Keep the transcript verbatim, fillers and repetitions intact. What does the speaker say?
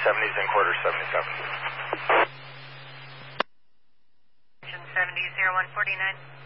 seventies and quarter seventy-seven. seventy, zero one forty-nine.